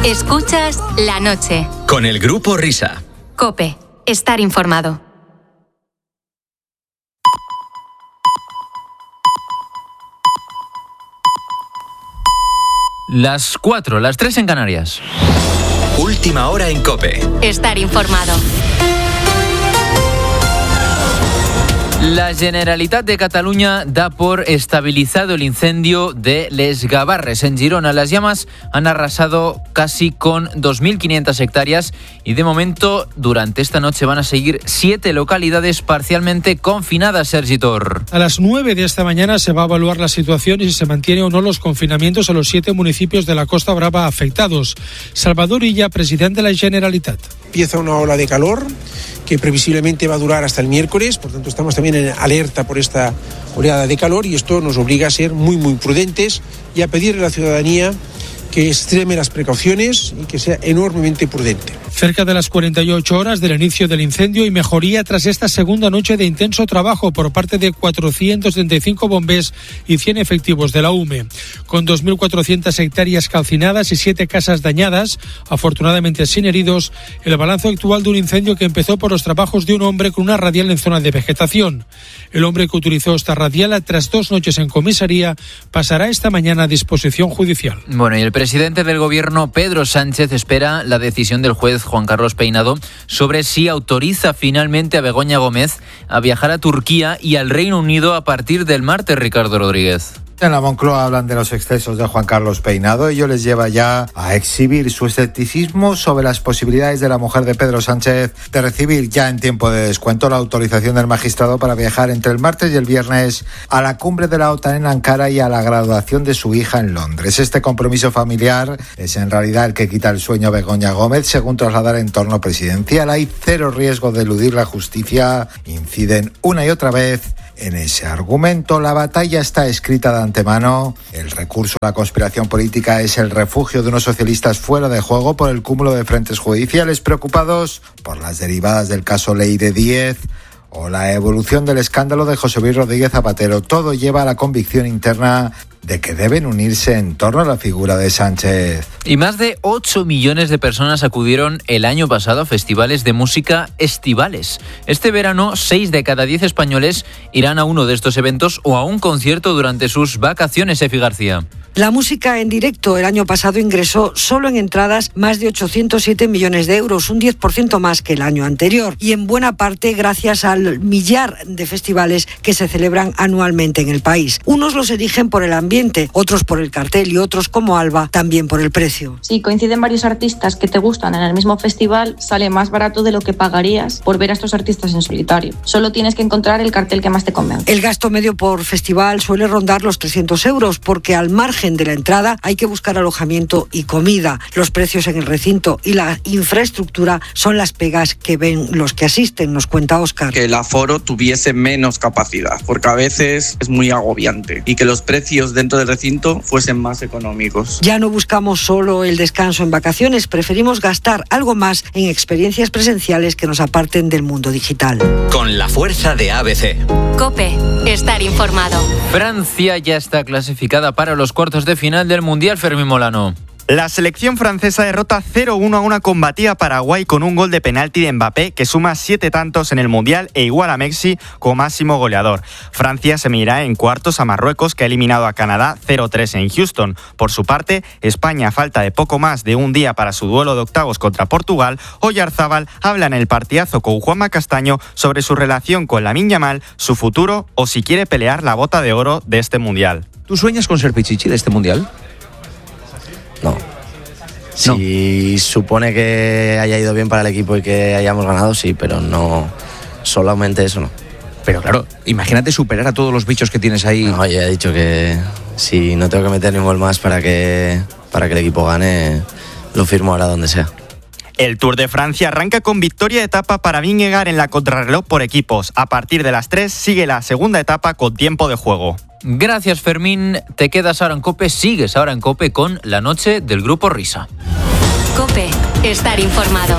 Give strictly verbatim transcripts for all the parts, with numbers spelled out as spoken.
Escuchas La Noche. Con el Grupo Risa. COPE. Estar informado. Las cuatro, las tres en Canarias. Última hora en COPE. Estar informado. La Generalitat de Cataluña da por estabilizado el incendio de Les Gavarres en Girona. Las llamas han arrasado casi con dos mil quinientas hectáreas y de momento durante esta noche van a seguir siete localidades parcialmente confinadas, Sergi Tor. A las nueve de esta mañana se va a evaluar la situación y si se mantiene o no los confinamientos a los siete municipios de la Costa Brava afectados. Salvador Illa, presidente de la Generalitat. Empieza una ola de calor que previsiblemente va a durar hasta el miércoles, por tanto estamos también en alerta por esta oleada de calor y esto nos obliga a ser muy muy prudentes y a pedirle a la ciudadanía que extreme las precauciones y que sea enormemente prudente. Cerca de las cuarenta y ocho horas del inicio del incendio y mejoría tras esta segunda noche de intenso trabajo por parte de cuatrocientos treinta y cinco bombers y cien efectivos de la U M E. Con dos mil cuatrocientas hectáreas calcinadas y siete casas dañadas, afortunadamente sin heridos, el balance actual de un incendio que empezó por los trabajos de un hombre con una radial en zona de vegetación. El hombre que utilizó esta radial tras dos noches en comisaría pasará esta mañana a disposición judicial. Bueno, y el presidente del gobierno, Pedro Sánchez, espera la decisión del juez Juan Carlos Peinado sobre si autoriza finalmente a Begoña Gómez a viajar a Turquía y al Reino Unido a partir del martes, Ricardo Rodríguez. En la Moncloa hablan de los excesos de Juan Carlos Peinado. Ello les lleva ya a exhibir su escepticismo sobre las posibilidades de la mujer de Pedro Sánchez de recibir ya en tiempo de descuento la autorización del magistrado para viajar entre el martes y el viernes a la cumbre de la OTAN en Ankara y a la graduación de su hija en Londres. Este compromiso familiar es en realidad el que quita el sueño a Begoña Gómez, según trasladar el entorno presidencial. Hay cero riesgo de eludir la justicia. Inciden una y otra vez en ese argumento. La batalla está escrita de antemano. El recurso a la conspiración política es el refugio de unos socialistas fuera de juego por el cúmulo de frentes judiciales preocupados por las derivadas del caso Leire Díez o la evolución del escándalo de José Luis Rodríguez Zapatero. Todo lleva a la convicción interna de que deben unirse en torno a la figura de Sánchez. Y más de ocho millones de personas acudieron el año pasado a festivales de música estivales. Este verano, seis de cada diez españoles irán a uno de estos eventos o a un concierto durante sus vacaciones, Efi García. La música en directo el año pasado ingresó solo en entradas más de ochocientos siete millones de euros, un diez por ciento más que el año anterior, y en buena parte gracias al millar de festivales que se celebran anualmente en el país. Unos los eligen por el ambiente, otros por el cartel y otros, como Alba, también por el precio. Si coinciden varios artistas que te gustan en el mismo festival, sale más barato de lo que pagarías por ver a estos artistas en solitario. Solo tienes que encontrar el cartel que más te convence. El gasto medio por festival suele rondar los trescientos euros, porque al margen de la entrada hay que buscar alojamiento y comida. Los precios en el recinto y la infraestructura son las pegas que ven los que asisten, nos cuenta Óscar. Que el aforo tuviese menos capacidad, porque a veces es muy agobiante, y que los precios dentro del recinto fuesen más económicos. Ya no buscamos solo el descanso en vacaciones, preferimos gastar algo más en experiencias presenciales que nos aparten del mundo digital. Con la fuerza de A B C. COPE. Estar informado. Francia ya está clasificada para los cuartos de final del Mundial, Fermín Molano. La selección francesa derrota cero uno a una combatida Paraguay con un gol de penalti de Mbappé que suma siete tantos en el Mundial e iguala a Messi como máximo goleador. Francia se medirá en cuartos a Marruecos, que ha eliminado a Canadá cero tres en Houston. Por su parte, España, a falta de poco más de un día para su duelo de octavos contra Portugal, Oyarzábal habla en el partidazo con Juanma Castaño sobre su relación con Lamine Yamal, su futuro o si quiere pelear la bota de oro de este Mundial. ¿Tú sueñas con ser Pichichi de este Mundial? No. Si no. Supone que haya ido bien para el equipo y que hayamos ganado, sí, pero no, solamente eso no. Pero claro, imagínate superar a todos los bichos que tienes ahí. No, ya he dicho que si no tengo que meter ni un gol más para que, para que el equipo gane, lo firmo ahora donde sea. El Tour de Francia arranca con victoria de etapa para Vingegaard en la contrarreloj por equipos. A partir de las tres sigue la segunda etapa con tiempo de juego. Gracias, Fermín. Te quedas ahora en COPE, sigues ahora en COPE con La Noche del Grupo Risa. COPE. Estar informado.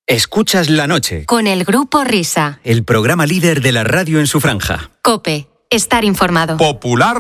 Escuchas La Noche. Con el Grupo Risa. El programa líder de la radio en su franja. COPE. estar informado. Popular